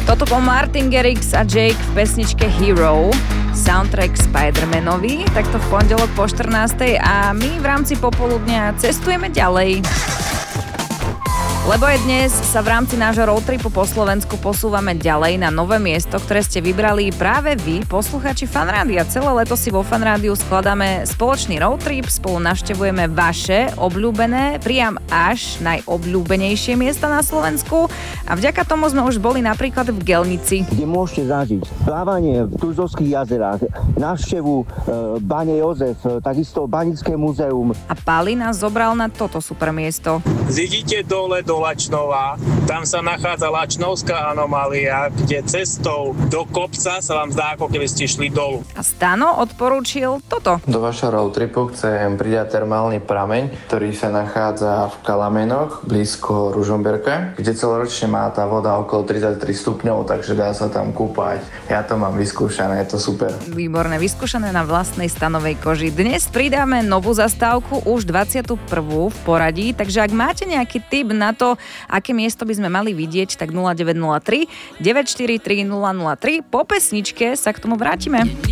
Toto bol Martin Garrix a Jake v pesničke Hero, soundtrack Spider-Manovi, takto v pondelok po 14. a my v rámci popoludnia cestujeme ďalej. Lebo aj dnes sa v rámci nášho roadtripu po Slovensku posúvame ďalej na nové miesto, ktoré ste vybrali práve vy, posluchači Fanrádia. Celé leto si vo Fanrádiu skladáme spoločný roadtrip, spolu navštevujeme vaše obľúbené, priam až najobľúbenejšie miesta na Slovensku a vďaka tomu sme už boli napríklad v Gelnici, kde môžete zažiť plávanie v Tuzovských jazerách, návštevu Bane Jozef, takisto Banické múzeum. A Pali nás zobral na toto super miesto. Zidíte dole do Lačnova, tam sa nachádza Lačnovská anomália, kde cestou do kopca sa vám zdá, ako keby ste šli dolu. A Stano odporúčil toto. Do vašho roadtripu chcem pridať termálny prameň, ktorý sa nachádza v Kalamenoch, blízko Ružomberka, kde celoročne má tá voda okolo 33 stupňov, takže dá sa tam kúpať. Ja to mám vyskúšané, je to super. Výborné, vyskúšané na vlastnej stanovej koži. Dnes pridáme novú zastávku, už 21. v poradí, takže ak máte nejaký tip na to, aké miesto by sme mali vidieť, tak 0903 943 003. Po pesničke sa k tomu vrátime.